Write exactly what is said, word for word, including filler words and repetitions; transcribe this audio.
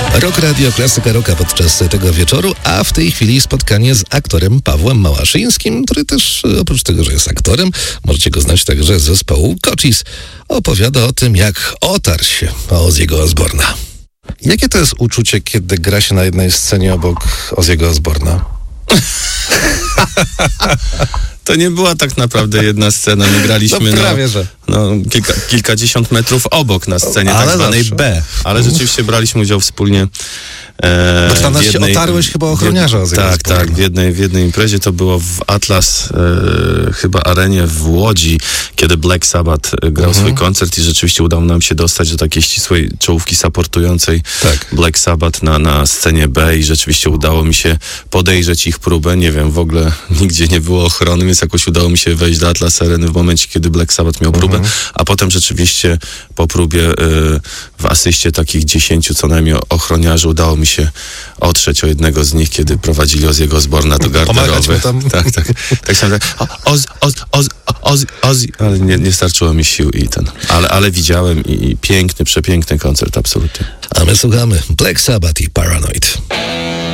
Rock Radio, klasyka rocka podczas tego wieczoru, a w tej chwili spotkanie z aktorem Pawłem Małaszyńskim, który też oprócz tego, że jest aktorem, możecie go znać także z zespołu Cochise, opowiada o tym, jak otarł się o Ozzy'ego Osbourna. Jakie to jest uczucie, kiedy gra się na jednej scenie obok Ozzy'ego Osbourna? To nie była tak naprawdę jedna scena, my graliśmy no, prawie, no, że. no, kilka, kilkadziesiąt metrów obok na scenie ale tak zwanej zawsze. B, ale rzeczywiście braliśmy udział wspólnie e, Bo tam w jednej, się otarłeś chyba ochroniarza Ozzy'ego Tak, Osbourna. tak, w jednej, w jednej imprezie, to było w Atlas e, chyba arenie w Łodzi, kiedy Black Sabbath grał Mhm. swój koncert i rzeczywiście udało nam się dostać do takiej ścisłej czołówki supportującej Tak. Black Sabbath na, na scenie B i rzeczywiście udało mi się podejrzeć ich próbę, nie wiem, w ogóle nigdzie nie było ochrony, więc jakoś udało mi się wejść do Atlas Areny w momencie, kiedy Black Sabbath miał próbę, Mhm. a potem rzeczywiście po próbie y, w asyście takich dziesięciu co najmniej ochroniarzy udało mi się otrzeć o jednego z nich, kiedy prowadzili Ozzy'ego Osbourna do garderoby. tam. Tak, tak. Tak samo tak. Oz, Oz, Oz, Oz, Oz, ale nie, nie starczyło mi sił i ten. Ale, ale widziałem i, i piękny, przepiękny koncert, absolutnie. A my słuchamy Black Sabbath i Paranoid.